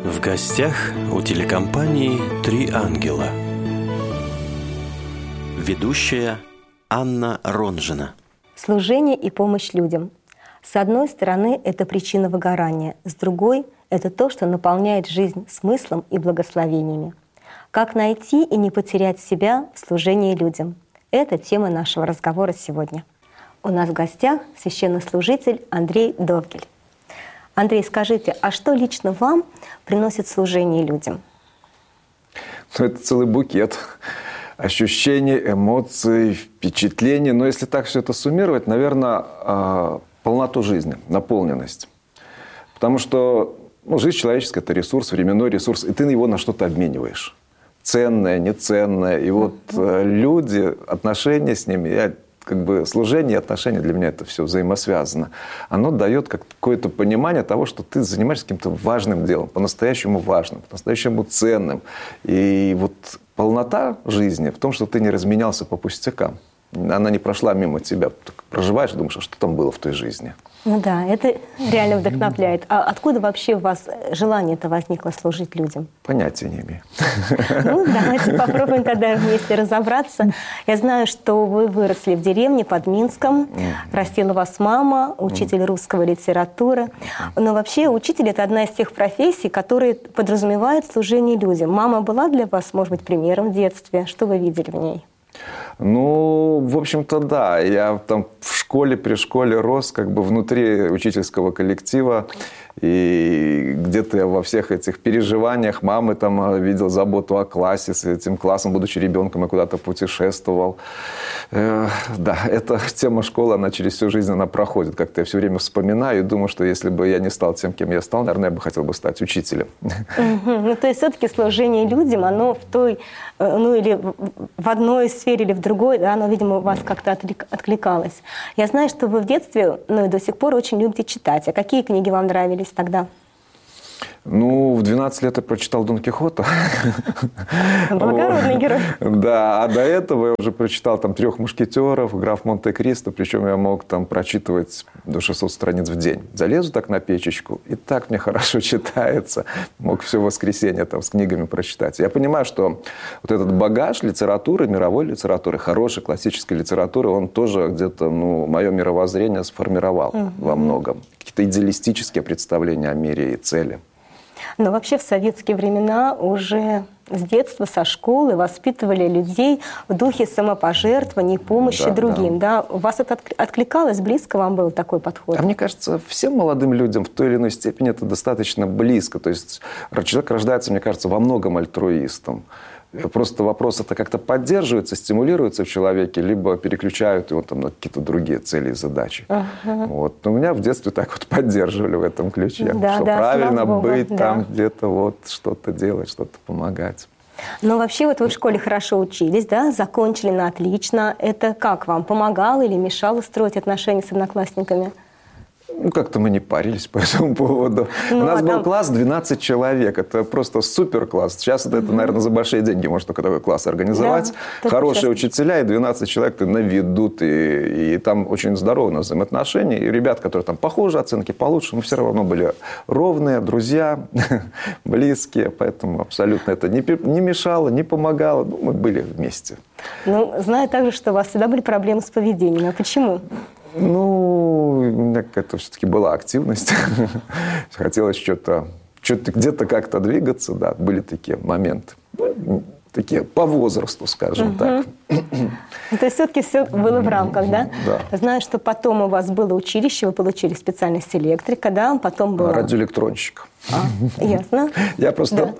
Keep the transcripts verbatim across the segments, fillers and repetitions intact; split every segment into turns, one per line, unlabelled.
В гостях у телекомпании «Три ангела». Ведущая Анна Ронжина.
Служение и помощь людям. С одной стороны, это причина выгорания, с другой — это то, что наполняет жизнь смыслом и благословениями. Как найти и не потерять себя в служении людям? Это тема нашего разговора сегодня. У нас в гостях священнослужитель Андрей Довгель. Андрей, скажите, а что лично вам приносит служение людям?
Ну, это целый букет ощущений, эмоций, впечатлений. Но если так все это суммировать, наверное, полноту жизни, наполненность. Потому что ну, жизнь человеческая – это ресурс, временной ресурс, и ты его на что-то обмениваешь. Ценное, неценное. И вот mm-hmm. люди, отношения с ними, я, как бы служение и отношения, для меня это все взаимосвязано. Оно дает какое-то понимание того, что ты занимаешься каким-то важным делом, по-настоящему важным, по-настоящему ценным. И вот полнота жизни в том, что ты не разменялся по пустякам. Она не прошла мимо тебя. Ты проживаешь и думаешь, а что там было в той жизни?
Ну да, это реально вдохновляет. А откуда вообще у вас желание-то возникло служить людям?
Понятия не имею.
Ну, давайте попробуем тогда вместе разобраться. Я знаю, что вы выросли в деревне под Минском. Растила вас мама, учитель русского литературы. Но вообще учитель – это одна из тех профессий, которые подразумевают служение людям. Мама была для вас, может быть, примером в детстве? Что вы видели в ней?
Ну, в общем-то, да. Я там в школе, при школе рос как бы внутри учительского коллектива. И где-то я во всех этих переживаниях мамы там видел заботу о классе. С этим классом, будучи ребенком, я куда-то путешествовал. Э, да, эта тема школы, она через всю жизнь она проходит. Как-то я все время вспоминаю и думаю, что если бы я не стал тем, кем я стал, наверное, я бы хотел бы стать учителем.
Ну, то есть все-таки служение людям, оно в той, ну, или в одной сфере, или в другой, да, оно, видимо, у вас как-то откликалось. Я знаю, что вы в детстве, ну, и до сих пор очень любите читать. А какие книги вам нравились тогда?
Ну, в двенадцать лет я прочитал Дон Кихота.
Благородный герой.
Да, а до этого я уже прочитал там «Трех мушкетеров», «Граф Монте-Кристо», причем я мог там прочитывать до шестисот страниц в день. Залезу так на печечку, и так мне хорошо читается. Мог все воскресенье там с книгами прочитать. Я понимаю, что вот этот багаж литературы, мировой литературы, хорошей классической литературы, он тоже где-то, ну, мое мировоззрение сформировал угу. во многом. Какие-то идеалистические представления о мире и цели.
Но вообще в советские времена уже с детства, со школы воспитывали людей в духе самопожертвования, помощи да, другим. Да. Да? У вас это откликалось? Близко вам был такой подход?
А мне кажется, всем молодым людям в той или иной степени это достаточно близко. То есть человек рождается, мне кажется, во многом альтруистом. Просто вопрос это как-то поддерживается, стимулируется в человеке, либо переключают его там, на какие-то другие цели и задачи. Uh-huh. Вот. Но меня в детстве так вот поддерживали в этом ключе. Да, что да, правильно быть, там да. где-то вот что-то делать, что-то помогать.
Но вообще вот вы в школе хорошо учились, да, закончили на отлично. Это как вам? Помогало или мешало строить отношения с одноклассниками?
Ну, как-то мы не парились по этому поводу. Ну, У нас а был там... класс двенадцать человек. Это просто супер класс. Сейчас mm-hmm. это, наверное, за большие деньги можно только такой класс организовать. Да, хорошие учителя и двенадцать человек на виду. И, и там очень здоровые у нас взаимоотношения. И ребят, которые там похуже оценки, получше, но все равно были ровные, друзья, близкие. Поэтому абсолютно это не, не мешало, не помогало. Ну, мы были вместе.
Ну, знаю также, что у вас всегда были проблемы с поведением. А почему?
Ну, у меня какая-то все-таки была активность. Хотелось что-то, что-то где-то как-то двигаться. Да, были такие моменты. Такие по возрасту, скажем угу. так.
То есть все-таки все было в рамках, да?
Да.
Знаю, что потом у вас было училище, вы получили специальность электрика, да? Потом было...
Радиоэлектронщик.
А, ясно.
Я просто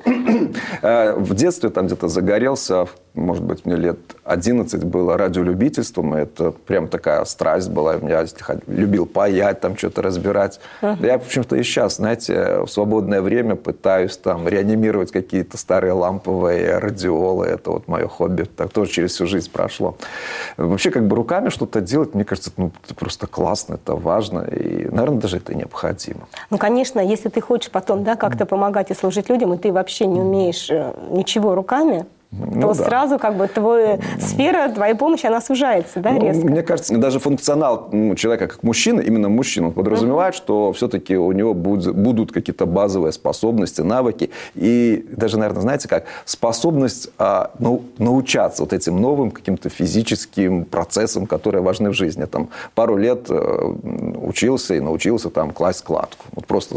да. в детстве там где-то загорелся, может быть, мне лет одиннадцать было радиолюбительством. Это прям такая страсть была. Я любил паять, там что-то разбирать. Uh-huh. Я, в общем-то, и сейчас, знаете, в свободное время пытаюсь там реанимировать какие-то старые ламповые радиолы. Это вот мое хобби. Так тоже через всю жизнь прошло. Вообще, как бы руками что-то делать, мне кажется, ну, это просто классно, это важно. И, наверное, даже это необходимо.
Ну, конечно, если ты хочешь потом да, как-то помогать и служить людям, и ты вообще не умеешь ничего руками, то
Ну, да.
сразу как бы твоя сфера, твоя помощь, она сужается, да,
Ну,
резко?
мне кажется, даже функционал ну, человека как мужчины, именно мужчина, он подразумевает, uh-huh. что все-таки у него будут, будут какие-то базовые способности, навыки. И даже, наверное, знаете как, способность а, ну, научаться вот этим новым каким-то физическим процессам, которые важны в жизни. Там, пару лет э, учился и научился там, класть кладку. Вот просто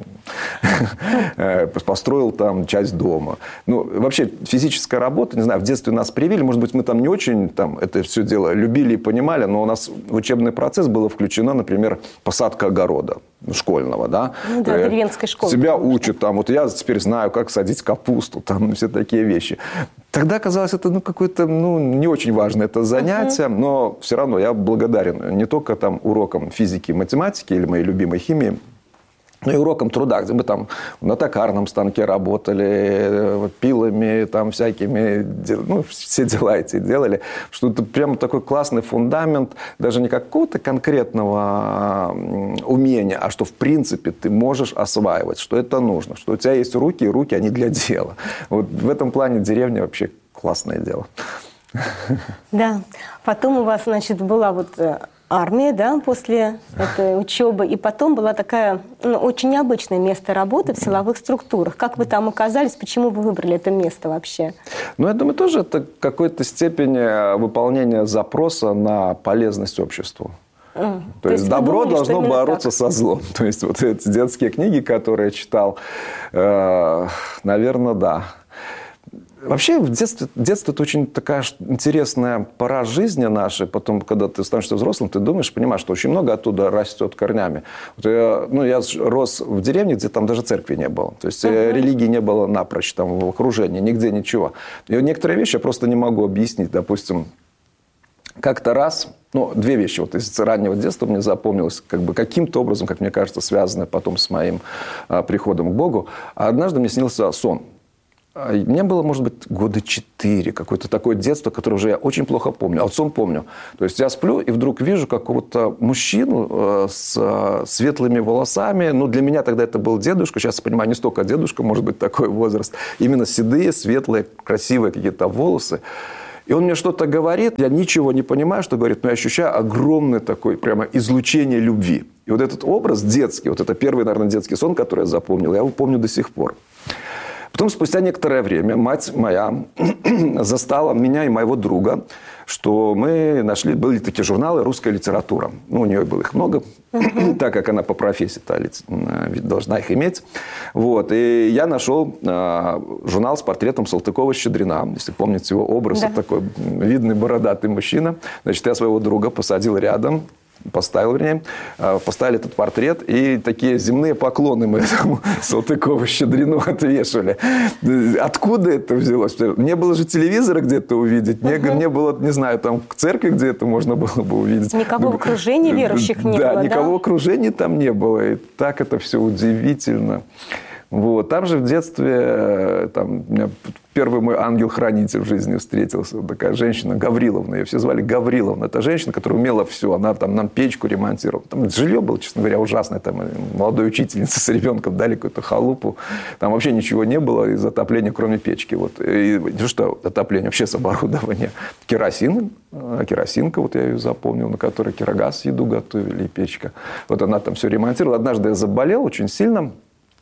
построил там часть дома. Ну, вообще физическая работа, не знаю, в детстве нас привили, может быть, мы там не очень там, это все дело любили и понимали, но у нас в учебный процесс было включено, например, посадка огорода школьного, да.
Ну да, деревенской школы.
Тебя учат там, вот я теперь знаю, как садить капусту, там все такие вещи. Тогда казалось, это ну, какое-то ну, не очень важное это занятие, uh-huh. но все равно я благодарен не только там урокам физики, математики или моей любимой химии, ну и уроком труда, где мы там на токарном станке работали, пилами, там всякими, ну, все дела эти делали. Что это прям такой классный фундамент, даже не какого-то конкретного умения, а что в принципе ты можешь осваивать, что это нужно, что у тебя есть руки, и руки, они для дела. Вот в этом плане деревня вообще классное дело.
Да. Потом у вас, значит, была вот армия, да, после этой учебы. И потом была такая ну, очень необычное место работы в силовых структурах. Как вы там оказались? Почему вы выбрали это место вообще?
Ну, я думаю, тоже это в какой-то степени выполнение запроса на полезность обществу. Mm. То, То есть, есть добро думали, должно бороться так? со злом. То есть, вот эти детские книги, которые я читал, э, наверное, да. Вообще, в детстве, детство – это очень такая интересная пора жизни нашей. Потом, когда ты становишься взрослым, ты думаешь, понимаешь, что очень много оттуда растет корнями. Вот я, ну, я рос в деревне, где там даже церкви не было. То есть, uh-huh. религии не было напрочь там, в окружении, нигде ничего. И некоторые вещи я просто не могу объяснить. Допустим, как-то раз, ну, две вещи вот из раннего детства мне запомнилось, как бы каким-то образом, как мне кажется, связанные потом с моим а, приходом к Богу. А однажды мне снился сон. Мне было, может быть, года четыре, какое-то такое детство, которое уже я очень плохо помню. А вот сон помню. То есть я сплю и вдруг вижу какого-то мужчину с светлыми волосами. Ну, для меня тогда это был дедушка. Сейчас я понимаю, не столько дедушка, может быть, такой возраст. Именно седые, светлые, красивые какие-то волосы. И он мне что-то говорит, я ничего не понимаю, что говорит, но я ощущаю огромное такое прямо излучение любви. И вот этот образ детский, вот это первый, наверное, детский сон, который я запомнил, я его помню до сих пор. Потом, спустя некоторое время, мать моя застала меня и моего друга, что мы нашли, были такие журналы «Русская литература». Ну, у нее было их много, uh-huh. так как она по профессии должна их иметь. Вот. И я нашел а, журнал с портретом Салтыкова-Щедрина. Если помните его образ, да. такой видный бородатый мужчина. Значит, я своего друга посадил рядом. Поставил, вернее, поставили этот портрет, и такие земные поклоны мы этому Салтыкову-Щедрину отвешивали. Откуда это взялось? Не было же телевизора где-то увидеть, не, uh-huh. не было, не знаю, там церкви, где это можно было бы увидеть.
Никакого ну, окружения верующих не
да,
было,
никакого
да?
окружения там не было, и так это все удивительно. Вот. Там же в детстве там, у меня первый мой ангел-хранитель в жизни встретился. Такая женщина Гавриловна. Ее все звали Гавриловна. Это женщина, которая умела все. Она там нам печку ремонтировала. Там жилье было, честно говоря, ужасное. Там молодой учительница с ребенком дали какую-то халупу. Там вообще ничего не было из отопления, кроме печки. Вот. И, ну что, отопление вообще с оборудованием. Керосин. Керосинка, вот я ее запомнил, на которой кирогаз еду готовили и печка. Вот она там все ремонтировала. Однажды я заболел очень сильно.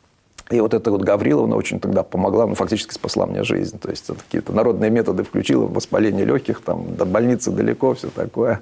И вот эта вот Гавриловна очень тогда помогла, ну, фактически спасла мне жизнь. То есть, какие-то народные методы включила, воспаление легких, там, до больницы далеко, все такое.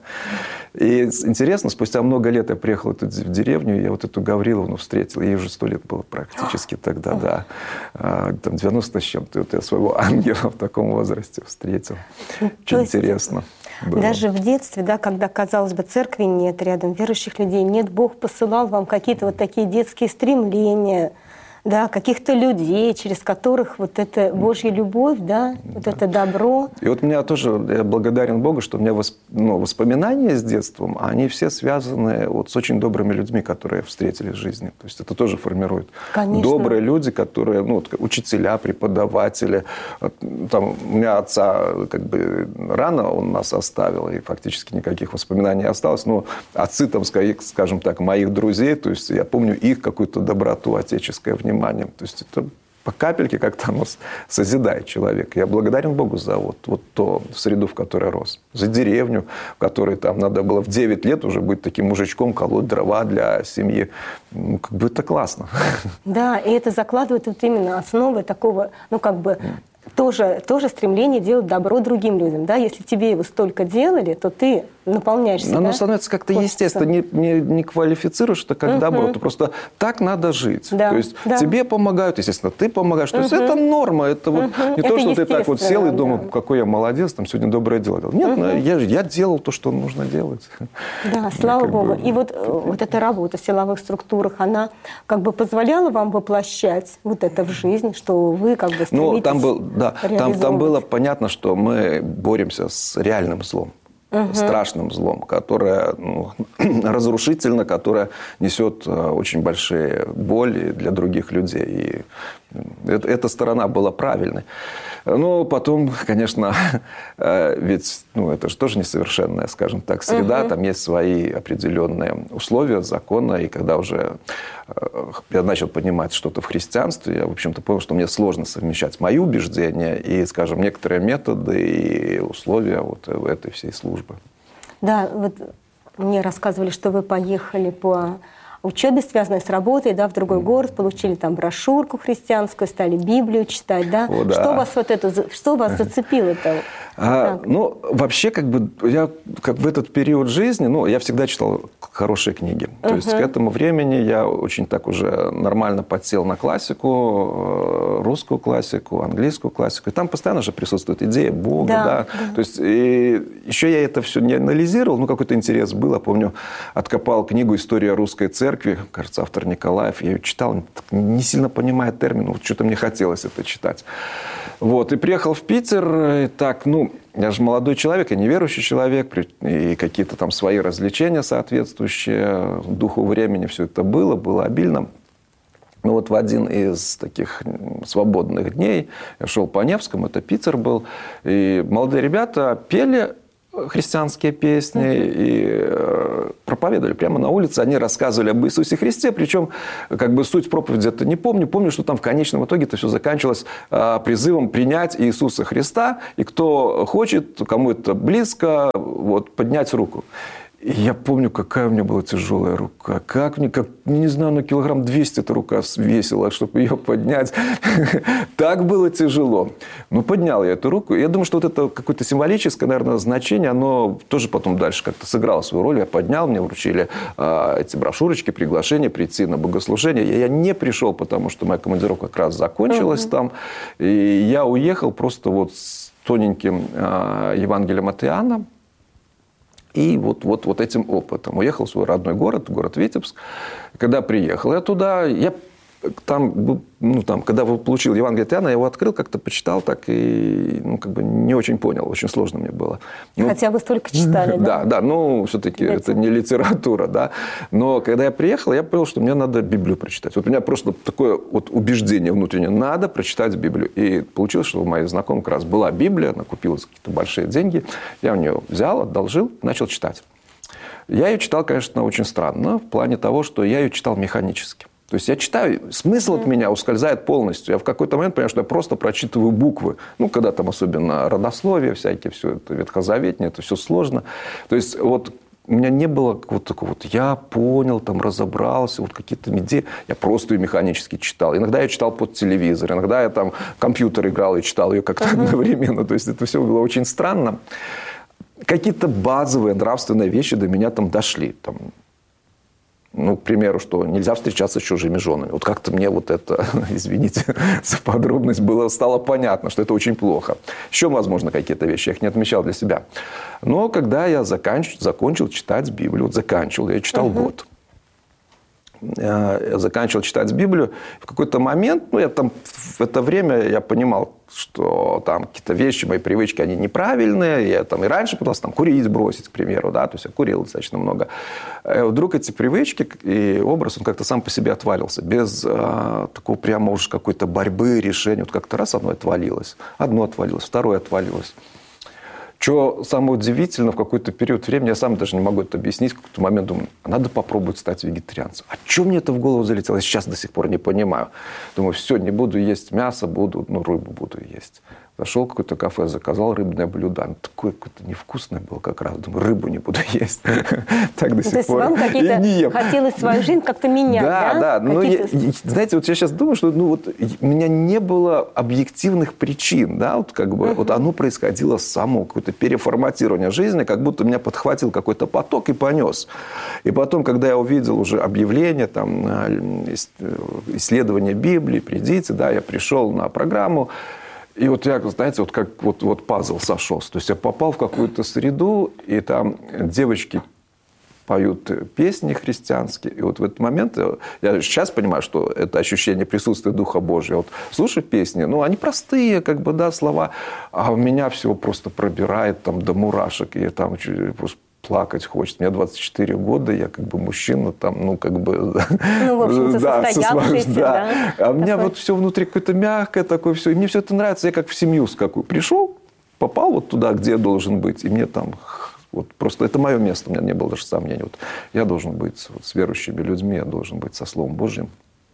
И интересно, спустя много лет я приехал в деревню, и я вот эту Гавриловну встретил. Ей уже сто лет было практически тогда, да. Там девяносто с чем-то. Вот я своего ангела в таком возрасте встретил. Очень интересно. Было.
Даже в детстве, да, когда, казалось бы, церкви нет рядом, верующих людей нет, Бог посылал вам какие-то вот такие детские стремления, да, каких-то людей, через которых вот эта Божья любовь, да, вот да. это добро.
И вот меня тоже, я благодарен Богу, что у меня восп... ну, воспоминания с детством, они все связаны вот с очень добрыми людьми, которые встретили в жизни. То есть это тоже формирует.
Конечно.
Добрые люди, которые, ну, вот, учителя, преподаватели. Там, у меня отца как бы рано он нас оставил, и фактически никаких воспоминаний не осталось. Но отцы, там, скажем так, моих друзей, то есть я помню их какую-то доброту, отеческое внимание. То есть это по капельке как-то оно созидает человека. Я благодарен Богу за вот, вот ту среду, в которой рос. За деревню, в которой там надо было в девять лет уже быть таким мужичком, колоть дрова для семьи. Ну, как бы это классно.
Да, и это закладывает вот именно основы такого, ну, как бы... Тоже, тоже стремление делать добро другим людям. Да? Если тебе его столько делали, то ты наполняешься.
Оно
да?
становится как-то
Хочется.
естественно. Не, не, не квалифицируешь это как угу. добро. Ты просто так надо жить.
Да.
То есть
да. тебе
помогают, естественно, ты помогаешь. То
угу.
есть это норма. Это вот
угу.
не
это
то, что ты так вот сел и думал,
да.
какой я молодец, там сегодня доброе дело делал. Нет, угу. я, я делал то, что нужно делать.
Да, слава
как
Богу.
бы...
И вот, вот эта работа в силовых структурах, она как бы позволяла вам воплощать вот это в жизнь, что вы как бы стремитесь
Ну, там, был, да, там, там было понятно, что мы боремся с реальным злом. Угу. Страшным злом, которое ну, разрушительно, которое несет очень большие боли для других людей. И эта сторона была правильной. Но потом, конечно, ведь ну, это же тоже несовершенная, скажем так, среда. Угу. Там есть свои определенные условия, законы. И когда уже я начал понимать что-то в христианстве, я, в общем-то, понял, что мне сложно совмещать мои убеждения и, скажем, некоторые методы и условия вот этой всей службы.
Да, вот мне рассказывали, что вы поехали по учебе, связанной с работой, да, в другой mm. город, получили там брошюрку христианскую, стали Библию читать, да?
О, да.
Что вас вот это, что вас зацепило-то?
А, ну, вообще, как бы, я как в этот период жизни, ну, я всегда читал хорошие книги. Uh-huh. То есть, к этому времени я очень так уже нормально подсел на классику, русскую классику, английскую классику. И там постоянно же присутствует идея Бога, да. да. да. То есть, и еще я это все не анализировал, ну, какой-то интерес был. Я помню, откопал книгу «История русской церкви», кажется, автор Николаев. Я ее читал, не сильно понимая термин, вот что-то мне хотелось это читать. Вот, и приехал в Питер, и так, ну, я же молодой человек, я неверующий человек, и какие-то там свои развлечения соответствующие духу времени, все это было, было обильно. Но вот в один из таких свободных дней я шел по Невскому, это Питер был, и молодые ребята пели христианские песни mm-hmm. и проповедовали прямо на улице. Они рассказывали об Иисусе Христе, причем как бы суть проповеди это не помню. Помню, что там в конечном итоге это все заканчивалось призывом принять Иисуса Христа, и кто хочет, кому это близко, вот, поднять руку. И я помню, какая у меня была тяжелая рука. Как мне, как, не знаю, на килограмм двести эта рука весила, чтобы ее поднять. Так было тяжело. Но поднял я эту руку. Я думаю, что вот это какое-то символическое, наверное, значение, оно тоже потом дальше как-то сыграло свою роль. Я поднял, мне вручили а, эти брошюрочки, приглашение прийти на богослужение. Я, я не пришел, потому что моя командировка как раз закончилась uh-huh. там. И я уехал просто вот с тоненьким а, Евангелием от Иоанна. И вот, вот, вот этим опытом. Уехал в свой родной город, город Витебск. Когда приехал я туда, я там, ну, там, когда получил Евангелие от Иоанна, я его открыл, как-то почитал, так и ну, как бы не очень понял. Очень сложно мне было. Ну,
хотя бы столько читали, да?
Да, да, ну, все-таки это не литература, да. Но когда я приехал, я понял, что мне надо Библию прочитать. Вот у меня просто такое вот убеждение внутреннее. Надо прочитать Библию. И получилось, что у моих знакомых как раз была Библия, она купила за какие-то большие деньги. Я у нее взял, одолжил, начал читать. Я ее читал, конечно, очень странно, в плане того, что я ее читал механически. То есть я читаю, смысл от меня ускользает полностью. Я в какой-то момент понимаю, что я просто прочитываю буквы. Ну, когда там особенно родословия всякие, все это ветхозаветное, это все сложно. То есть вот у меня не было вот такого вот, я понял, там разобрался, вот какие-то идеи. Я просто ее механически читал. Иногда я читал под телевизор, иногда я там компьютер играл и читал ее как-то uh-huh. одновременно. То есть это все было очень странно. Какие-то базовые нравственные вещи до меня там дошли. Там, ну, к примеру, что нельзя встречаться с чужими женами. Вот как-то мне вот это, извините за подробность, было, стало понятно, что это очень плохо. Еще, возможно, какие-то вещи. Я их не отмечал для себя. Но когда я заканч... закончил читать Библию, вот заканчивал, я читал uh-huh. год. Я заканчивал читать Библию. В какой-то момент, ну, я там в это время я понимал, что там какие-то вещи, мои привычки, они неправильные. Я там и раньше пытался там курить бросить, к примеру, да, то есть я курил достаточно много. И вдруг эти привычки и образ, он как-то сам по себе отвалился. Без а, такого прямо уж какой-то борьбы, решения. Вот как-то раз одно отвалилось, одно отвалилось, второе отвалилось. Что самое удивительное, в какой-то период времени, я сам даже не могу это объяснить, в какой-то момент думаю, а надо попробовать стать вегетарианцем. А что мне это в голову залетело? Я сейчас до сих пор не понимаю. Думаю, все, не буду есть мясо, буду, ну, рыбу буду есть. Зашел в какое-то кафе, заказал рыбное блюдо. Оно такое какое-то невкусное было как раз. Думаю, рыбу не буду есть. Так до сих пор.
То есть вам какие-то хотелось свою жизнь как-то менять, да?
Да, да. Но я, знаете, вот я сейчас думаю, что ну, вот, у меня не было объективных причин. Да? Вот, как бы, uh-huh. вот оно происходило само, какое-то переформатирование жизни, как будто меня подхватил какой-то поток и понес. И потом, когда я увидел уже объявление, там, исследование Библии, придите, да, я пришел на программу. И вот я, знаете, вот как вот, вот пазл сошелся. То есть я попал в какую-то среду, и там девочки поют песни христианские. И вот в этот момент я сейчас понимаю, что это ощущение присутствия Духа Божьего. Вот слушаю песни, ну, они простые, как бы, да, слова, а у меня всего просто пробирает там до мурашек. И там просто плакать хочется. Мне двадцать четыре года, я как бы мужчина, там, ну, как бы...
Ну, в общем-то,
да,
состоявшийся,
да.
да.
А у меня вот все внутри какое-то мягкое такое все. И мне все это нравится. Я как в семью с какую пришел, попал вот туда, где я должен быть. И мне там... Вот просто это мое место, у меня не было даже сомнений. Вот я должен быть вот с верующими людьми, я должен быть со Словом Божьим.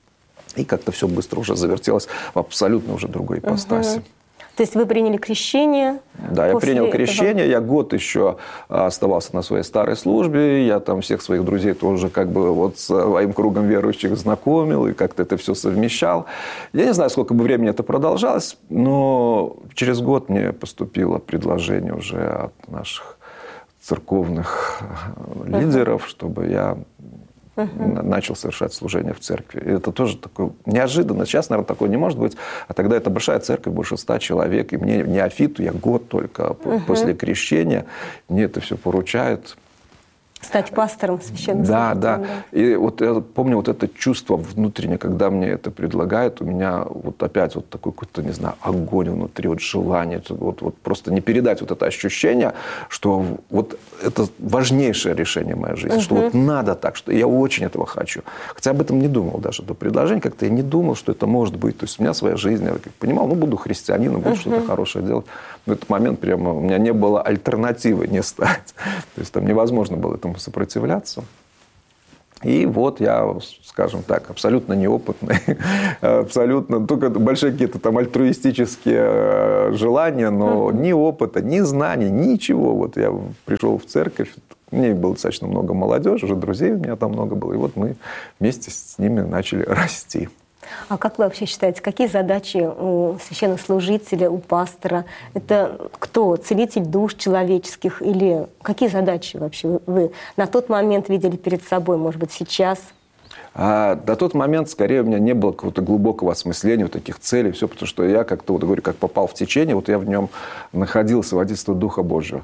И как-то все быстро уже завертелось в абсолютно уже другой ипостаси.
Угу. То есть вы приняли крещение?
Да, я принял крещение, этого... я год еще оставался на своей старой службе, я там всех своих друзей тоже как бы вот с своим кругом верующих знакомил и как-то это все совмещал. Я не знаю, сколько бы времени это продолжалось, но через год мне поступило предложение уже от наших церковных uh-huh. лидеров, чтобы я uh-huh. начал совершать служение в церкви. И это тоже такое неожиданно. Сейчас, наверное, такое не может быть. А тогда это большая церковь, больше ста человек. И мне, неофиту, я год только uh-huh. после крещения, мне это все поручают.
Стать пастором священного
да,
служения.
Да,
да.
И вот я помню вот это чувство внутреннее, когда мне это предлагают, у меня вот опять вот такой какой-то, не знаю, огонь внутри, вот желание, вот, вот просто не передать вот это ощущение, что вот это важнейшее решение моей жизни, uh-huh. что вот надо так, что я очень этого хочу. Хотя об этом не думал даже до предложения, как-то я не думал, что это может быть. То есть у меня своя жизнь, я понимал, ну, буду христианином, буду uh-huh. что-то хорошее делать. В этот момент прямо у меня не было альтернативы не стать. То есть там невозможно было этому сопротивляться. И вот я, скажем так, абсолютно неопытный, абсолютно, только большие какие-то там альтруистические желания, но ни опыта, ни знаний, ничего. Вот я пришел в церковь, мне было достаточно много молодежи, уже друзей у меня там много было, и вот мы вместе с ними начали расти.
А как вы вообще считаете, какие задачи у священнослужителя, у пастора? Это кто? Целитель душ человеческих? Или какие задачи вообще вы на тот момент видели перед собой, может быть, сейчас?
А на тот момент, скорее, у меня не было какого-то глубокого осмысления, вот таких целей, все, потому что я как-то, вот говорю, как попал в течение, вот я в нем находился, водительство Духа Божьего.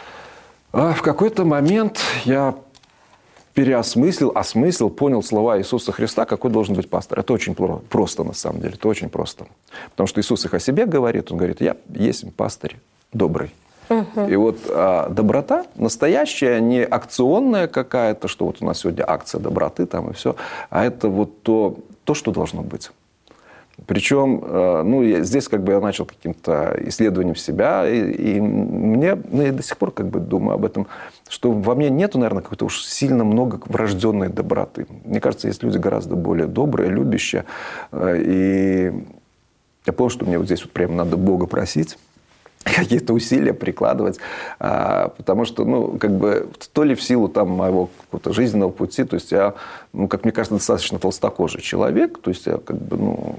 А в какой-то момент я переосмыслил, осмыслил, понял слова Иисуса Христа, какой должен быть пастор. Это очень просто, на самом деле, это очень просто. Потому что Иисус их о себе говорит, Он говорит, я есть пастырь добрый. Угу. И вот а, доброта настоящая, не акционная какая-то, что вот у нас сегодня акция доброты там и все, а это вот то, то что должно быть. Причем, ну, я, здесь как бы я начал каким-то исследованием себя, и, и мне, ну, я до сих пор как бы думаю об этом, что во мне нету, наверное, какой-то уж сильно много врожденной доброты. Мне кажется, есть люди гораздо более добрые, любящие, и я понял, что мне вот здесь вот прямо надо Бога просить, какие-то усилия прикладывать, потому что, ну, как бы, то ли в силу там моего какого-то жизненного пути, то есть я, ну, как мне кажется, достаточно толстокожий человек, то есть я как бы, ну...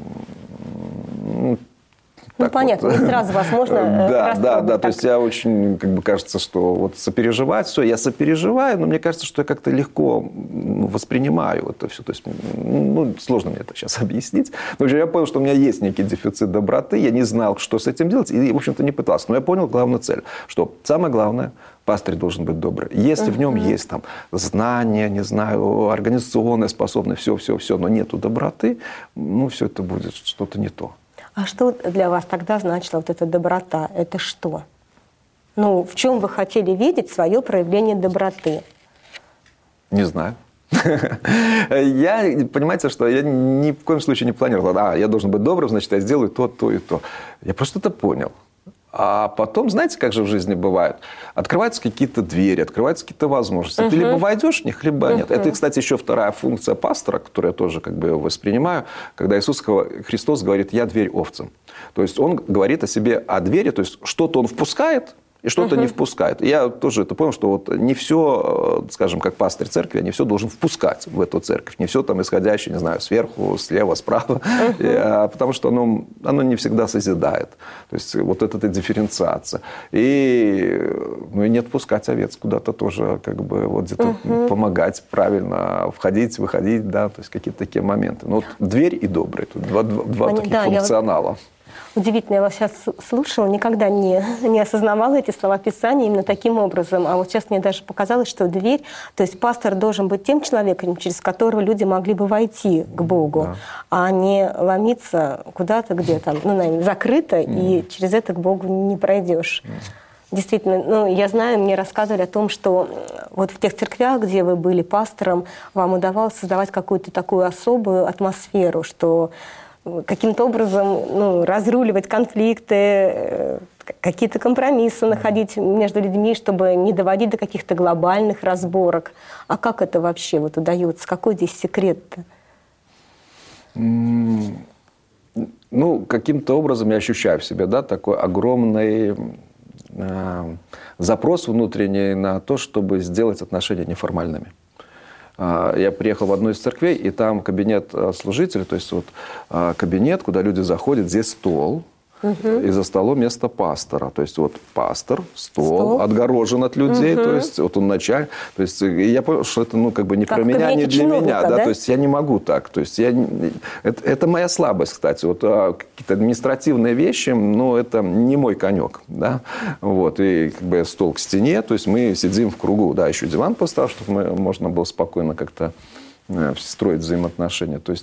ну
Ну, понятно, вот. Не сразу вас можно
Да, да, да, то есть я очень, как бы, кажется, что вот сопереживать, все, я сопереживаю, но мне кажется, что я как-то легко воспринимаю это все, то есть, ну, сложно мне это сейчас объяснить. В общем, я понял, что у меня есть некий дефицит доброты, я не знал, что с этим делать, и, в общем-то, не пытался, но я понял главную цель, что самое главное, пастырь должен быть добрый. Если uh-huh. в нем есть там знания, не знаю, организационная способность, все, все, все, но нету доброты, ну, все это будет что-то не то.
А что для вас тогда значила вот эта доброта? Это что? Ну, в чем вы хотели видеть свое проявление доброты?
Не знаю. Я, понимаете, что я ни в коем случае не планировал, а, я должен быть добрым, значит, я сделаю то, то и то. Я просто это понял. А потом, знаете, как же в жизни бывает? Открываются какие-то двери, открываются какие-то возможности. Uh-huh. Ты либо войдешь в них, либо uh-huh. нет. Это, кстати, еще вторая функция пастора, которую я тоже как бы воспринимаю, когда Иисус Христос говорит: «Я дверь овцам». То есть он говорит о себе, о двери, то есть что-то он впускает, и что-то uh-huh. не впускает. Я тоже это понял, что вот не все, скажем, как пастырь церкви, не все должен впускать в эту церковь. Не все там исходящее, не знаю, сверху, слева, справа. Uh-huh. Потому что оно, оно не всегда созидает. То есть вот эта дифференциация. И, ну, и не отпускать овец куда-то тоже, как бы вот где-то uh-huh. помогать правильно входить, выходить, да, то есть какие-то такие моменты. Ну, вот дверь и добрый. Тут два, два, два таких да, функционала.
Удивительно, я вас сейчас слушала, никогда не, не осознавала эти слова Писания именно таким образом. А вот сейчас мне даже показалось, что дверь, то есть пастор должен быть тем человеком, через которого люди могли бы войти к Богу, да. а не ломиться куда-то, где там, ну, наверное, закрыто, mm. и через это к Богу не пройдешь. Mm. Действительно, ну, я знаю, мне рассказывали о том, что вот в тех церквях, где вы были пастором, вам удавалось создавать какую-то такую особую атмосферу, что каким-то образом, ну, разруливать конфликты, какие-то компромиссы находить между людьми, чтобы не доводить до каких-то глобальных разборок. А как это вообще вот удается? Какой здесь секрет-то?
Ну, каким-то образом я ощущаю в себе, да, такой огромный э, запрос внутренний на то, чтобы сделать отношения неформальными. Я приехал в одну из церквей, и там кабинет служителей, то есть вот кабинет, куда люди заходят, здесь стол, uh-huh. и за столом место пастора. То есть вот пастор, стол, стол. отгорожен от людей, uh-huh. то есть вот он начальник. То есть я понял, что это, ну, как бы не как про меня, не для меня. Да? Да? То есть я не могу так. То есть я... это, это моя слабость, кстати. Вот какие-то административные вещи, ну, это не мой конек. Да? Вот. И как бы стол к стене, то есть мы сидим в кругу. Да, еще диван поставил, чтобы мы, можно было спокойно как-то строить взаимоотношения. То есть...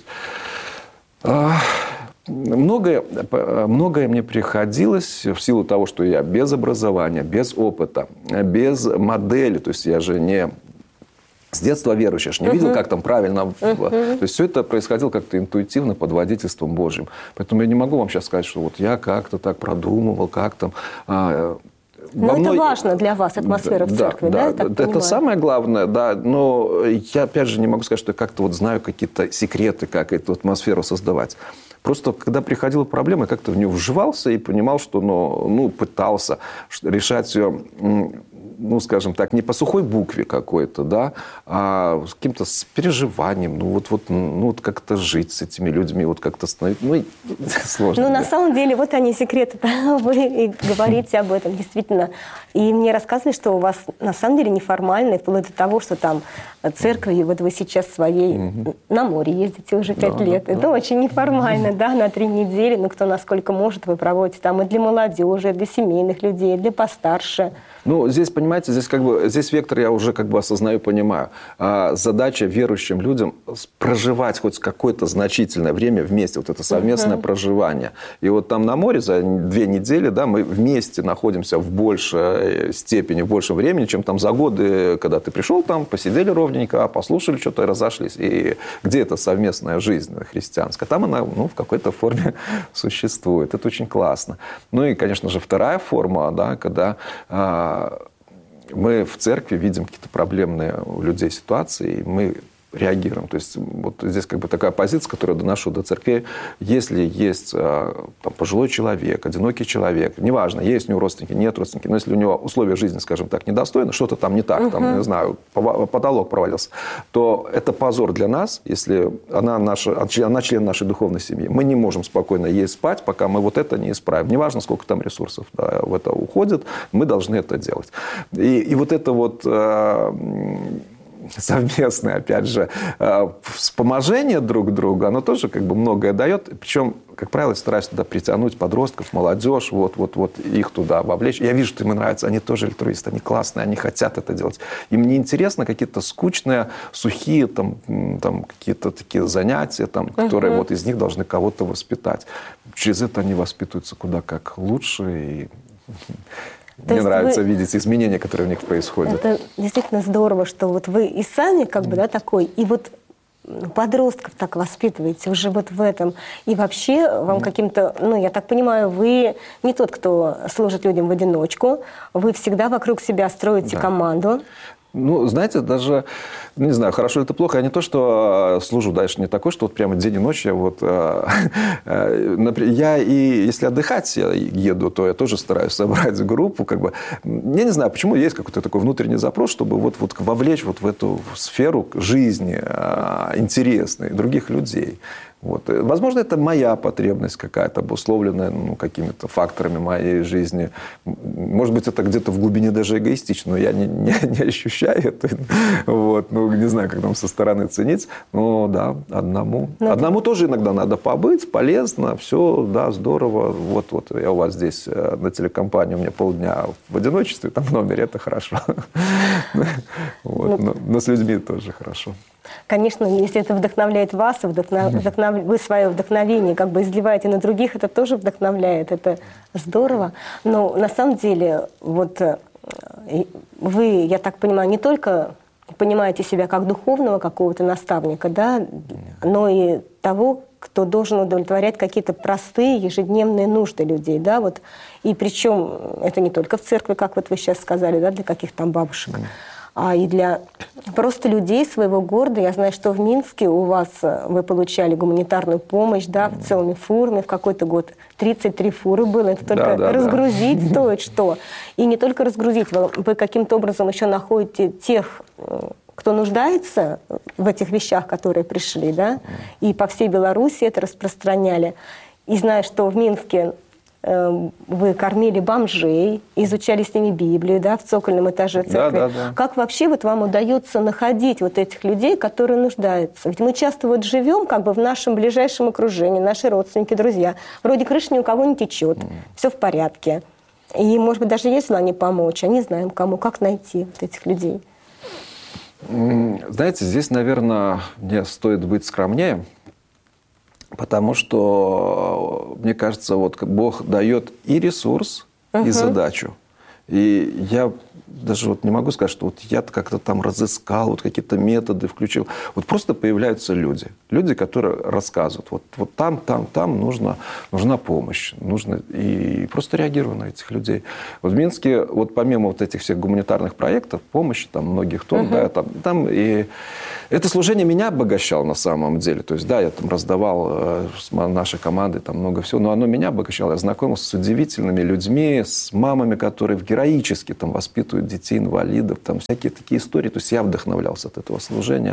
Многое, многое мне приходилось в силу того, что я без образования, без опыта, без модели. То есть я же не с детства верующий, я же не uh-huh. видел, как там правильно. Uh-huh. То есть все это происходило как-то интуитивно под водительством Божьим. Поэтому я не могу вам сейчас сказать, что вот я как-то так продумывал, как там...
Но это мной... важно для вас, атмосфера да, в церкви, да?
Да, да это самое главное, да. Но я, опять же, не могу сказать, что я как-то вот знаю какие-то секреты, как эту атмосферу создавать. Просто, когда приходила проблема, я как-то в нее вживался и понимал, что, ну, ну пытался решать ее, ну, скажем так, не по сухой букве какой-то, да, а с каким-то с переживанием, ну, вот, вот, ну, вот как-то жить с этими людьми, вот как-то становиться, ну, сложно.
Ну, на самом деле, вот они секреты, вы и говорите об этом, действительно. И мне рассказывали, что у вас, на самом деле, неформально, вплоть до того, что там церкви, вот вы сейчас своей угу. на море ездите уже пять да, лет, да, это да. очень неформально, да, на три недели, ну, кто насколько может, вы проводите там и для молодежи, и для семейных людей, и для постарше.
Ну, здесь, понимаете, здесь как бы, здесь вектор я уже как бы осознаю, понимаю. А задача верующим людям проживать хоть какое-то значительное время вместе, вот это совместное uh-huh. проживание. И вот там на море за две недели, да, мы вместе находимся в большей степени, в большем времени, чем там за годы, когда ты пришел там, посидели ровненько, послушали что-то и разошлись. И где эта совместная жизнь христианская? Там она, ну, в какой-то форме существует. Это очень классно. Ну и, конечно же, вторая форма, да, когда... мы в церкви видим какие-то проблемные у людей ситуации, и мы реагируем. То есть вот здесь как бы такая позиция, которую я доношу до церкви. Если есть там, пожилой человек, одинокий человек, неважно, есть у него родственники, нет родственники, но если у него условия жизни, скажем так, недостойны, что-то там не так, uh-huh. там, не знаю, потолок провалился, то это позор для нас, если она, наша, она член нашей духовной семьи. Мы не можем спокойно есть спать, пока мы вот это не исправим. Неважно, сколько там ресурсов да, в это уходит, мы должны это делать. И, и вот это вот... совместное, опять же, вспоможение друг друга, оно тоже как бы многое дает. Причем, как правило, стараюсь туда притянуть подростков, молодежь, вот, вот, вот их туда вовлечь. Я вижу, что им нравится, они тоже альтруисты, они классные, они хотят это делать. Им не интересно какие-то скучные, сухие там, там, какие-то такие занятия, там, которые uh-huh. вот из них должны кого-то воспитать. Через это они воспитываются куда как лучше и... То Мне нравится вы... видеть изменения, которые в них происходят.
Это действительно здорово, что вот вы и сами как бы, да, такой, и вот подростков так воспитываете уже вот в этом? И вообще вам каким-то, ну, я так понимаю, вы не тот, кто служит людям в одиночку, вы всегда вокруг себя строите
Да.
команду.
Ну, знаете, даже, не знаю, хорошо или это плохо, я не то, что служу дальше, не такой, что вот прямо день и ночь я вот... Например, я и если отдыхать я еду, то я тоже стараюсь собрать группу, как бы... Я не знаю, почему есть какой-то такой внутренний запрос, чтобы вот, вот вовлечь вот в эту сферу жизни интересной других людей. Вот. Возможно, это моя потребность какая-то, обусловленная ну, какими-то факторами моей жизни. Может быть, это где-то в глубине даже эгоистично, но я не, не, не ощущаю это. Вот. Ну, не знаю, как нам со стороны ценить. Но да, одному. Но одному это... тоже иногда надо побыть, полезно, все, да, здорово. Вот, вот я у вас здесь на телекомпании, у меня полдня в одиночестве, там в номере, это хорошо. Но с людьми тоже хорошо.
Конечно, если это вдохновляет вас, вдохнов... Вдохнов... вы свое вдохновение как бы изливаете на других, это тоже вдохновляет, это здорово. Но на самом деле, вот вы, я так понимаю, не только понимаете себя как духовного какого-то наставника, да, но и того, кто должен удовлетворять какие-то простые ежедневные нужды людей, да, вот. И причем это не только в церкви, как вот вы сейчас сказали, да, для каких там бабушек, а и для просто людей своего города. Я знаю, что в Минске у вас вы получали гуманитарную помощь, да, в целыми фурами. В какой-то год тридцать три фуры было. Это только да, да, разгрузить да. стоит что. И не только разгрузить, вы, вы каким-то образом еще находите тех, кто нуждается в этих вещах, которые пришли, да, и по всей Беларуси это распространяли. И знаю, что в Минске вы кормили бомжей, изучали с ними Библию, да, в цокольном этаже церкви. Да, да, да. Как вообще вот вам удается находить вот этих людей, которые нуждаются? Ведь мы часто вот живем как бы в нашем ближайшем окружении, наши родственники, друзья. Вроде крыша ни у кого не течет, mm. все в порядке. И, может быть, даже есть желание помочь, а не знаем кому, как найти вот этих людей.
Знаете, здесь, наверное, мне стоит быть скромнее. Потому что, мне кажется, вот Бог дает и ресурс, uh-huh. и задачу. И я даже вот не могу сказать, что вот я как-то там разыскал, вот какие-то методы включил. Вот просто появляются люди. Люди, которые рассказывают. Вот, вот там, там, там нужно, нужна помощь. Нужно, и просто реагирую на этих людей. Вот в Минске, вот помимо вот этих всех гуманитарных проектов, помощи, там многих тонн, uh-huh. да, там, там и... Это служение меня обогащало на самом деле. То есть, да, я там раздавал э, с нашей командой там много всего, но оно меня обогащало. Я знакомился с удивительными людьми, с мамами, которые героически там воспитывают детей, инвалидов, там всякие такие истории. То есть, я вдохновлялся от этого служения,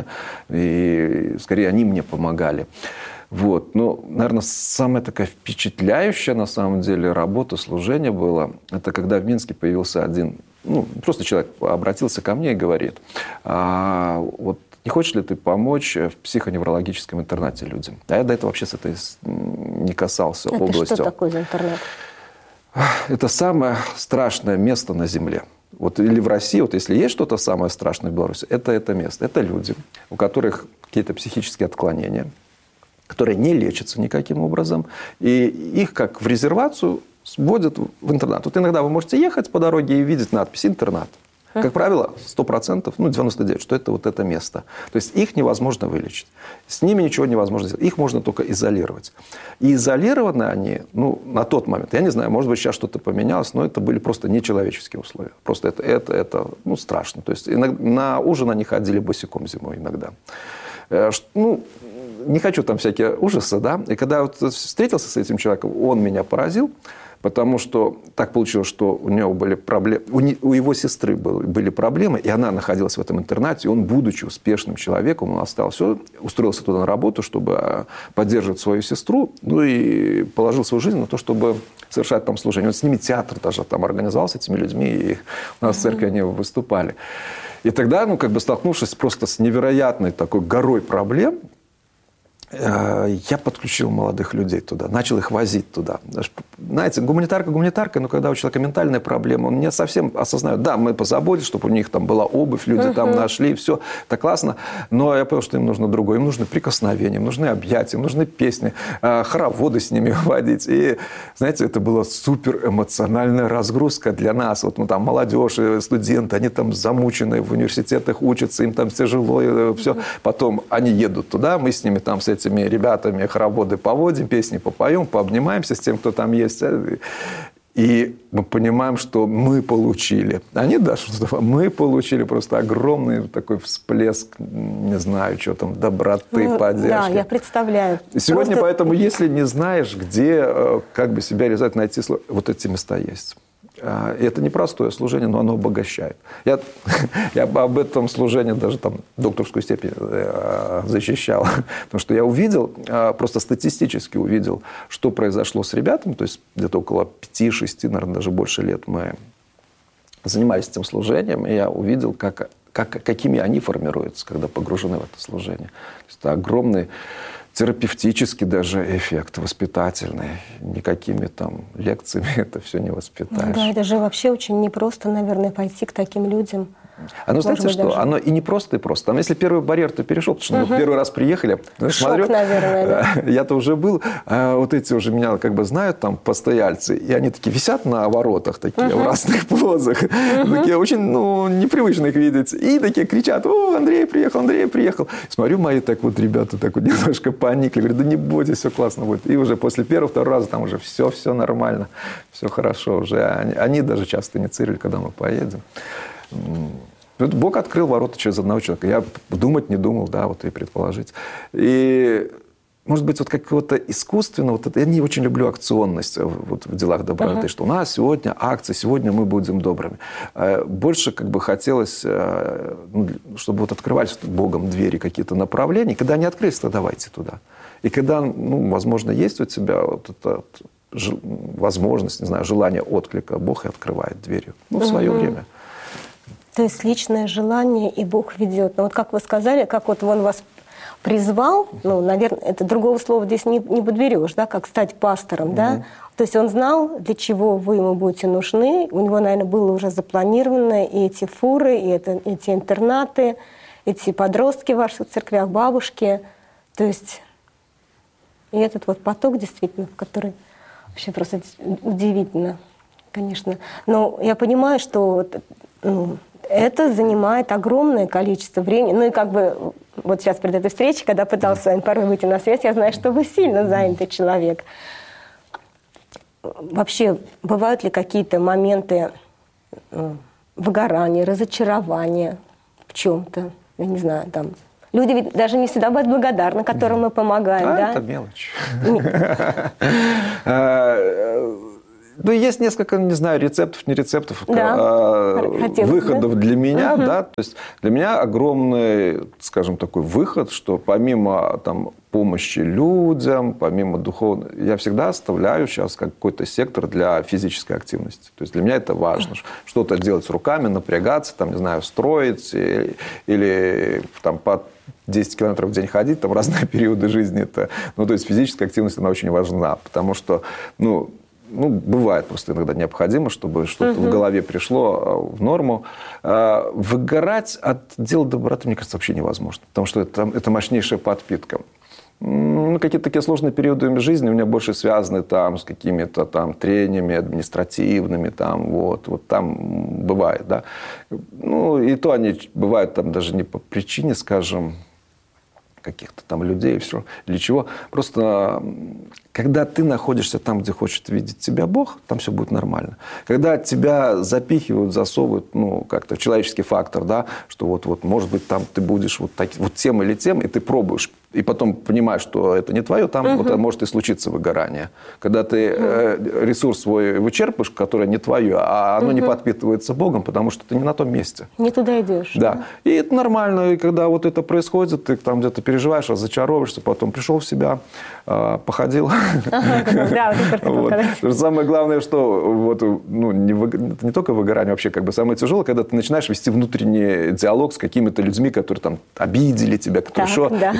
и скорее они мне помогали. Вот. Но, наверное, самая такая впечатляющая на самом деле работа, служение было, это когда в Минске появился один, ну, просто человек обратился ко мне и говорит, а, вот, не хочешь ли ты помочь в психоневрологическом интернате людям? А я до этого вообще с этой не касался
это
областью.
Что такое за интернат?
Это самое страшное место на Земле. Вот, или в России, вот если есть что-то самое страшное в Беларуси, это это место. Это люди, у которых какие-то психические отклонения, которые не лечатся никаким образом. И их как в резервацию сводят в интернат. Вот иногда вы можете ехать по дороге и видеть надпись «Интернат». Как правило, сто процентов, ну, девяносто девять процентов, что это вот это место. То есть, их невозможно вылечить. С ними ничего невозможно сделать. Их можно только изолировать. И изолированы они, ну, на тот момент, я не знаю, может быть, сейчас что-то поменялось, но это были просто нечеловеческие условия. Просто это, это, это ну, страшно. То есть, иногда, на ужин они ходили босиком зимой иногда. Ну, не хочу там всякие ужасы, да. И когда вот встретился с этим человеком, он меня поразил. Потому что так получилось, что у него были проблемы, у, не, у его сестры был, были проблемы, и она находилась в этом интернате. И он, будучи успешным человеком, он оставил все, устроился туда на работу, чтобы поддерживать свою сестру, ну и положил свою жизнь на то, чтобы совершать там служение. Он с ними театр даже там организовал, с этими людьми, и у нас в церкви они выступали. И тогда, ну, как бы столкнувшись просто с невероятной такой горой проблем, я подключил молодых людей туда, начал их возить туда. знаете, гуманитарка гуманитарка, но когда у человека ментальная проблема, он не совсем осознает. Да, мы позаботились, чтобы у них там была обувь, люди uh-huh. там нашли, все, это классно. Но я понял, что им нужно другое. Им нужны прикосновения, им нужны объятия, им нужны песни, хороводы с ними водить. И, знаете, это была супер эмоциональная разгрузка для нас. Вот ну, там молодежь, студенты, они там замучены, в университетах учатся, им там тяжело, и все. Uh-huh. Потом они едут туда, мы с ними там с этими ребятами хороводы поводим, песни попоем, пообнимаемся с тем, кто там есть. И мы понимаем, что мы получили. Они, да, что-то, мы получили просто огромный такой всплеск, не знаю, что там, доброты, ну, поддержки.
Да, я представляю.
Сегодня
просто...
поэтому, если не знаешь, где, как бы себя реализовать, найти, вот эти места есть. И это непростое служение, но оно обогащает. Я, я об этом служении даже там докторскую степень защищал. Потому что я увидел, просто статистически увидел, что произошло с ребятами. То есть где-то около пяти-шести, наверное, даже больше лет мы занимались этим служением. И я увидел, как, как, какими они формируются, когда погружены в это служение. То есть это огромный терапевтический даже эффект, воспитательный. Никакими там лекциями это все не воспитаешь.
Да, это же вообще очень непросто, наверное, пойти к таким людям.
Оно, знаете что, даже... оно и не просто, и просто. Там, если первый барьер ты перешел, потому что угу. мы первый раз приехали,
шок,
смотрю,
наверное, да.
Я-то уже был, а вот эти уже меня как бы знают, там, постояльцы, и они такие висят на воротах, такие, угу. в разных позах, угу. такие очень, ну, непривычно их видеть, и такие кричат: о, Андрей приехал, Андрей приехал. Смотрю, мои так вот ребята так вот немножко поникли, говорят: да не бойтесь, все классно будет. И уже после первого, второго раза там уже все, все нормально, все хорошо. Уже они, они даже часто инициировали, когда мы поедем. Бог открыл ворота через одного человека. Я думать не думал, да, вот и предположить. И, может быть, вот какого-то искусственного... Вот это, я не очень люблю акционность вот, в делах доброты, uh-huh. что у нас сегодня акция, сегодня мы будем добрыми. Больше как бы хотелось, чтобы вот открывались Богом двери, какие-то направления. Когда они открылись, то давайте туда. И когда, ну, возможно, есть у тебя вот эта возможность, не знаю, желание отклика, Бог и открывает двери. Ну, в свое uh-huh. время.
То есть личное желание, и Бог ведет. Но вот как вы сказали, как вот Он вас призвал, ну, наверное, это другого слова здесь не, не подберешь, да, как стать пастором, mm-hmm. да. То есть Он знал, для чего вы ему будете нужны. У него, наверное, было уже запланировано и эти фуры, и это, эти интернаты, эти подростки в ваших церквях, бабушки. То есть и этот вот поток, действительно, в который вообще просто удивительно, конечно. Но я понимаю, что ну, это занимает огромное количество времени. Ну и как бы вот сейчас перед этой встречей, когда пытался с вами порой выйти на связь, я знаю, что вы сильно занятый человек. Вообще, бывают ли какие-то моменты выгорания, разочарования в чем-то? Я не знаю, там... Люди ведь даже не всегда будут благодарны, которым мы помогаем,
а
да?
Это мелочь. Ну, есть несколько, не знаю, рецептов, не рецептов, да. выходов да? для меня. Угу. Да? То есть для меня огромный, скажем, такой выход, что помимо там, помощи людям, помимо духовной, я всегда оставляю сейчас какой-то сектор для физической активности. То есть для меня это важно. Что-то делать руками, напрягаться, там, не знаю, строить или, или там, по десять километров в день ходить, там разные периоды жизни. Это, ну, то есть физическая активность, она очень важна, потому что, ну, Ну, бывает просто иногда необходимо, чтобы что-то uh-huh. в голове пришло в норму. Выгорать от дела доброты, мне кажется, вообще невозможно. Потому что это, это мощнейшая подпитка. Ну, какие-то такие сложные периоды жизни у меня больше связаны там, с какими-то там трениями административными. Там, вот, вот там бывает. Да? Ну, и то они бывают там даже не по причине, скажем, каких-то там людей, все, или чего. Просто когда ты находишься там, где хочет видеть тебя Бог, там все будет нормально. Когда тебя запихивают, засовывают, ну, как-то человеческий фактор, да, что вот, вот, может быть, там ты будешь вот, так, вот тем или тем, и ты пробуешь, и потом понимаешь, что это не твое, там uh-huh. вот, может и случиться выгорание. Когда ты uh-huh. э, ресурс свой вычерпаешь, который не твое, а оно uh-huh. не подпитывается Богом, потому что ты не на том месте.
Не туда идешь.
Да. да. И это нормально. И когда вот это происходит, ты там где-то переживаешь, разочаровываешься, потом пришел в себя, э, походил. Да, вот. Самое главное, что вот, ну, не, вы, не только выгорание, вообще как бы самое тяжелое, когда ты начинаешь вести внутренний диалог с какими-то людьми, которые там обидели тебя, которые что, да. и ты идешь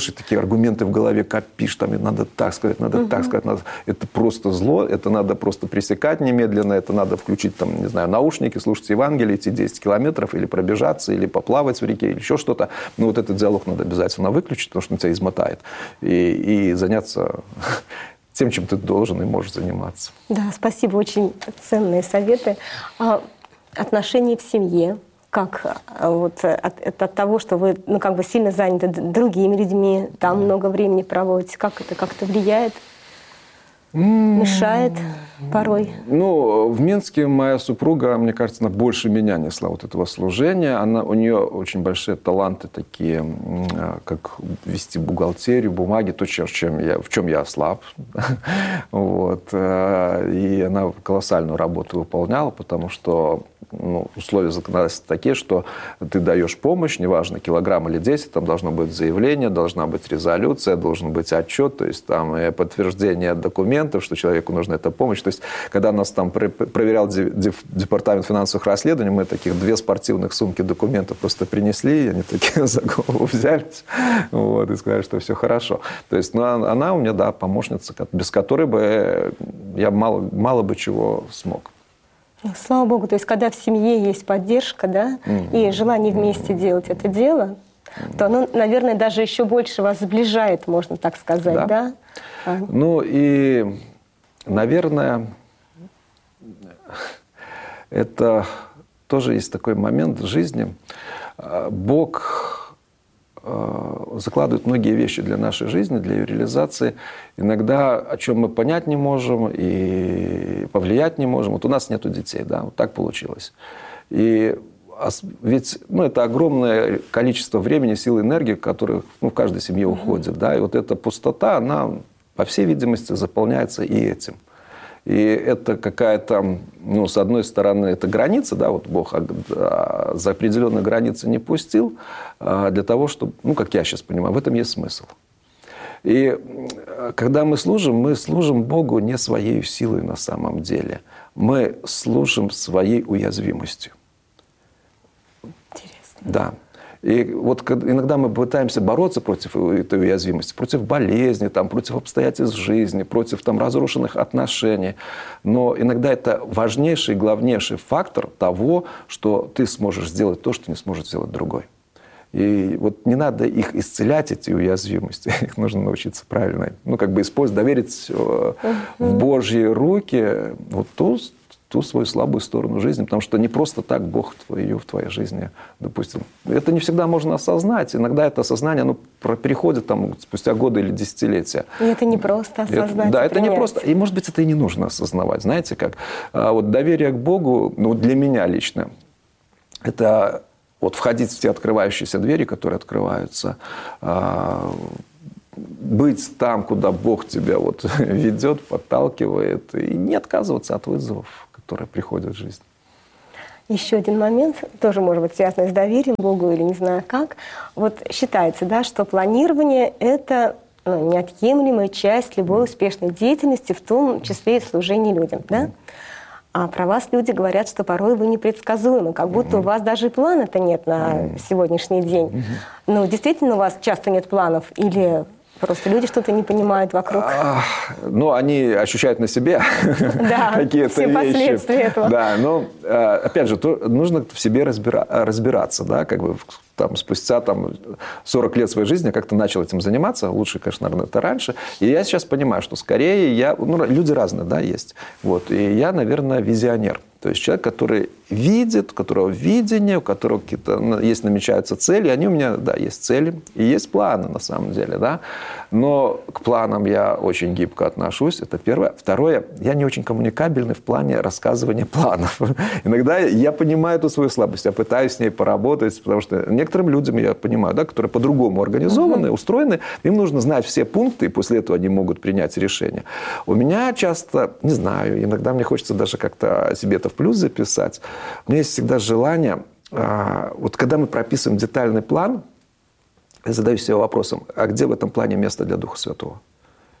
живешь, и такие аргументы в голове копишь, там, и надо так сказать, надо угу. так сказать, надо... это просто зло, это надо просто пресекать немедленно, это надо включить, там, не знаю, наушники, слушать Евангелие, идти десять километров, или пробежаться, или поплавать в реке, или еще что-то. Но вот этот диалог надо обязательно выключить, потому что он тебя измотает. И, и заняться тем, чем ты должен и можешь заниматься.
Да, спасибо, очень ценные советы. А отношения в семье, как вот от, это от того, что вы ну, как бы сильно заняты другими людьми, там много времени проводите, как это как-то влияет? Мешает порой?
Ну, в Минске моя супруга, мне кажется, она больше меня несла вот этого служения. Она, у нее очень большие таланты такие, как вести бухгалтерию, бумаги, то, чем я, в чем я слаб. Вот. И она колоссальную работу выполняла, потому что ну, условия законодательства такие, что ты даешь помощь, неважно, килограмм или десять, там должно быть заявление, должна быть резолюция, должен быть отчет, то есть там подтверждение документов, что человеку нужна эта помощь. То есть, когда нас там проверял департамент финансовых расследований, мы таких две спортивных сумки документов просто принесли, и они такие за голову взялись, вот, и сказали, что все хорошо. То есть, ну, она у меня, да, помощница, без которой бы я мало, мало бы чего смог.
Слава Богу, то есть когда в семье есть поддержка, да, mm-hmm. и желание вместе mm-hmm. делать это дело, mm-hmm. то оно, наверное, даже еще больше вас сближает, можно так сказать, да? да? А.
Ну и, наверное, это тоже есть такой момент в жизни. Бог закладывает многие вещи для нашей жизни, для ее реализации. Иногда о чем мы понять не можем и повлиять не можем. Вот у нас нету детей, да, вот так получилось. И ведь ну, это огромное количество времени, сил, энергии, которые ну, в каждой семье mm-hmm. уходит. Да, и вот эта пустота, она, по всей видимости, заполняется и этим. И это какая-то, ну, с одной стороны, это граница, да, вот Бог за определенные границы не пустил, для того, чтобы, ну, как я сейчас понимаю, в этом есть смысл. И когда мы служим, мы служим Богу не своей силой на самом деле. Мы служим своей уязвимостью.
Интересно.
Да. И вот иногда мы пытаемся бороться против этой уязвимости, против болезни, там, против обстоятельств жизни, против там, разрушенных отношений. Но иногда это важнейший и главнейший фактор того, что ты сможешь сделать то, что не сможет сделать другой. И вот не надо их исцелять, эти уязвимости. Их нужно научиться правильно, ну, как бы использовать, доверить в Божьи руки вот ту, ту свою слабую сторону жизни, потому что не просто так Бог ее в твоей жизни допустил. Это не всегда можно осознать. Иногда это осознание оно переходит там, спустя годы или десятилетия.
И это не просто осознать.
Это, да, это не просто. И, может быть, это и не нужно осознавать. Знаете, как вот доверие к Богу, ну, для меня лично, это вот входить в те открывающиеся двери, которые открываются, быть там, куда Бог тебя вот ведет, подталкивает, и не отказываться от вызовов, которые приходят в жизнь.
Еще один момент, тоже может быть связанный с доверием Богу или не знаю как. Вот считается, да, что планирование – это ну, неотъемлемая часть любой успешной деятельности, в том числе и служения людям. Да? А про вас люди говорят, что порой вы непредсказуемы, как будто mm-hmm. у вас даже плана-то нет на mm-hmm. сегодняшний день. Mm-hmm. Ну, действительно, у вас часто нет планов или просто люди что-то не понимают вокруг? А,
ну, они ощущают на себе
да,
какие-то
все
вещи.
Последствия этого.
Да, но, опять же, то, нужно в себе разбира- разбираться, да, как бы там, спустя там, сорок лет своей жизни я как-то начал этим заниматься. Лучше, конечно, наверное, это раньше. И я сейчас понимаю, что скорее я... Ну, люди разные, да, есть. Вот. И я, наверное, визионер. То есть человек, который видит, у которого видение, у которого какие-то есть, намечаются цели. Они у меня, да, есть цели и есть планы, на самом деле, да. Но к планам я очень гибко отношусь. Это первое. Второе, я не очень коммуникабельный в плане рассказывания планов. Иногда я понимаю эту свою слабость, я пытаюсь с ней поработать, потому что некоторым людям, я понимаю, да, которые по-другому организованы, uh-huh. устроены, им нужно знать все пункты, и после этого они могут принять решение. У меня часто, не знаю, иногда мне хочется даже как-то себе это в плюс записать. У меня есть всегда желание, вот когда мы прописываем детальный план, я задаю себе вопросом, а где в этом плане место для Духа Святого?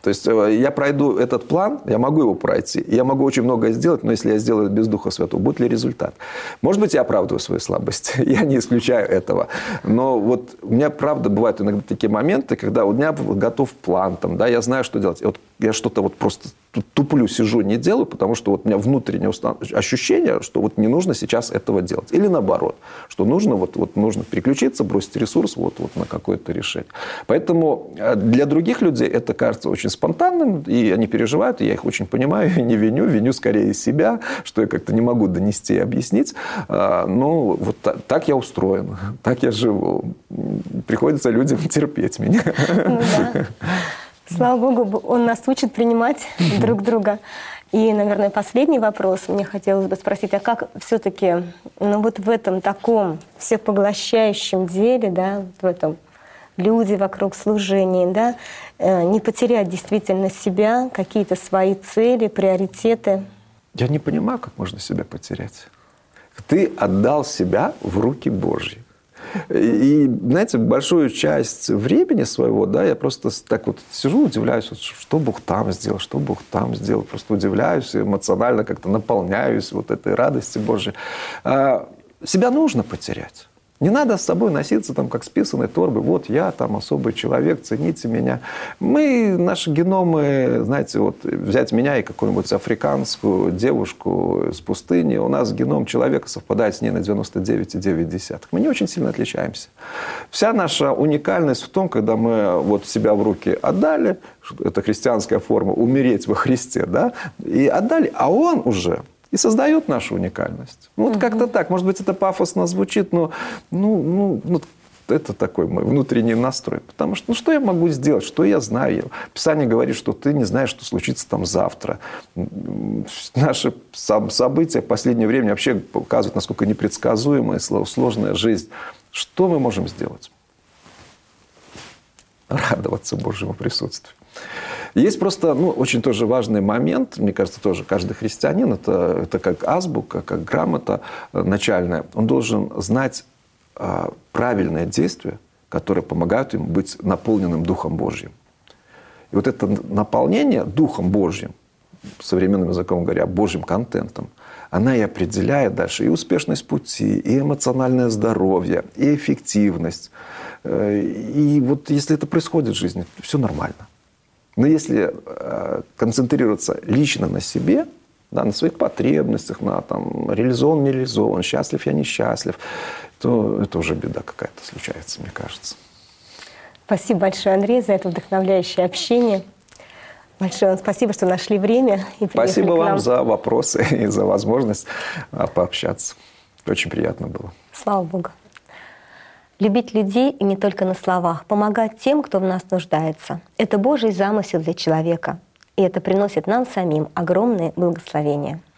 То есть я пройду этот план, я могу его пройти, я могу очень многое сделать, но если я сделаю без Духа Святого, будет ли результат? Может быть, я оправдываю свою слабость, я не исключаю этого. Но вот у меня, правда, бывают иногда такие моменты, когда у меня готов план, там, да, я знаю, что делать. И вот я что-то вот просто туплю, сижу, не делаю, потому что вот у меня внутреннее ощущение, что вот не нужно сейчас этого делать. Или наоборот, что нужно, вот, вот нужно переключиться, бросить ресурс вот, вот на какое-то решение. Поэтому для других людей это кажется очень спонтанным, и они переживают, и я их очень понимаю, и не виню, виню скорее себя, что я как-то не могу донести и объяснить. Но вот так я устроен, так я живу. Приходится людям терпеть меня.
Ну, да. Слава Богу, Он нас учит принимать друг друга. И, наверное, последний вопрос. Мне хотелось бы спросить, а как все-таки ну, вот в этом таком всепоглощающем деле, да, в этом люди вокруг служения, да, не потерять действительно себя, какие-то свои цели, приоритеты?
Я не понимаю, как можно себя потерять. Ты отдал себя в руки Божьи. И, знаете, большую часть времени своего, да, я просто так вот сижу, удивляюсь, вот, что Бог там сделал, что Бог там сделал. Просто удивляюсь, эмоционально как-то наполняюсь вот этой радости Божьей. А себя нужно потерять. Не надо с собой носиться там, как с писаной торбой. Вот я там особый человек, цените меня. Мы, наши геномы, знаете, вот взять меня и какую-нибудь африканскую девушку с пустыни, у нас геном человека совпадает с ней на девяносто девять целых девять десятых. Мы не очень сильно отличаемся. Вся наша уникальность в том, когда мы вот себя в руки отдали, это христианская форма, умереть во Христе, да, и отдали, а Он уже... и создает нашу уникальность. Ну, вот угу. как-то так. Может быть, это пафосно звучит, но ну, ну, ну, это такой мой внутренний настрой. Потому что, ну, что я могу сделать? Что я знаю? Писание говорит, что ты не знаешь, что случится там завтра. Наши события в последнее время вообще показывают, насколько непредсказуемая, сложная жизнь. Что мы можем сделать? Радоваться Божьему присутствию. Есть просто ну, очень тоже важный момент, мне кажется, тоже каждый христианин, это, это как азбука, как грамота начальная, он должен знать а, правильные действия, которые помогают ему быть наполненным Духом Божьим. И вот это наполнение Духом Божьим, современным языком говоря, Божьим контентом, она и определяет дальше и успешность пути, и эмоциональное здоровье, и эффективность. И вот если это происходит в жизни, все нормально. Но если э, концентрироваться лично на себе, да, на своих потребностях, на там, реализован, не реализован, счастлив я, несчастлив, то это уже беда какая-то случается, мне кажется.
Спасибо большое, Андрей, за это вдохновляющее общение. Большое вам спасибо, что нашли время и приехали
Спасибо
к нам.
вам за вопросы и за возможность пообщаться. Очень приятно было.
Слава Богу. Любить людей и не только на словах, помогать тем, кто в нас нуждается. Это Божий замысел для человека. И это приносит нам самим огромное благословение.